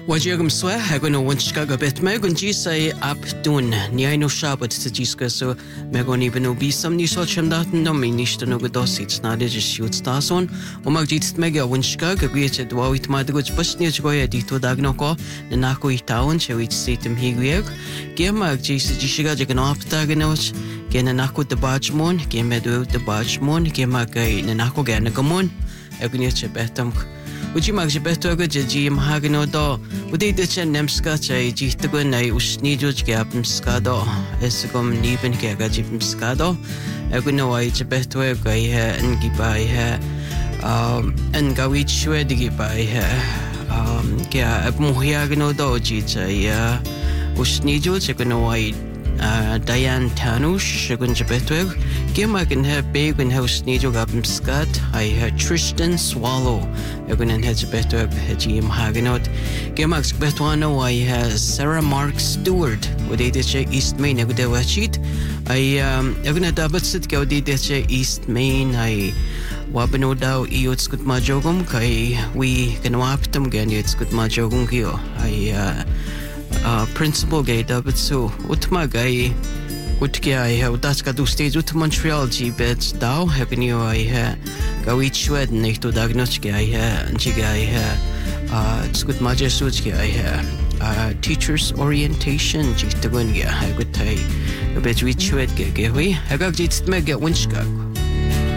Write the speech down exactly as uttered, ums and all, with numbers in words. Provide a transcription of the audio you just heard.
Wajagum swa hagun o Chicago bet megun jisay abdun ni ay no shabat sa jiska so megun even o bisam ni so chamdat no mi nishta no godosit na de shoot stason o magjit mega won Chicago gwiet dwawit madguj basni jgoya dito dagno ko na nako itaon chewit sitem higwieg gemag jis jishiga jagan optagnoch gena nako de bajmon gemedu de bajmon gemagay na nako gena gamon agniet betam Would you mag better go to Mahagano do? Would they ditch and nemska chay jitagun ay usnijuj gapim skado? Esgum niben kega jipim skado? Eguno ay better go and gibai um and gawit shwed gibai um kya muhiagano do jichay usnijuj eguno ay Uh, Diane Tanush, Shagun Jabetweg, Gimagan have big and house Nijo Gabim Scott, I had Tristan Swallow, Egun and Hedgebetweg, Hedgim Haganot, Gimax Betwano, I have Sarah Mark Stewart, with Ediche East Main, Egudewachit, I um Eguna Dabatsit Gaudideche East Main, I Wabano Dao Iots Good Majogum, Kai, we can waptum gan it's good Majogum Gio, I uh Uh, principal gay dapat so utma gay utkia I have that's got to stage ut Montreal G beds daw happen you I ha gawit shwed nito diagnostic I ha anchiga I ha uh it's good majesutski I ha uh teachers orientation jitagun ya I good tai a bit we shwed ge ge we I got it mega winchka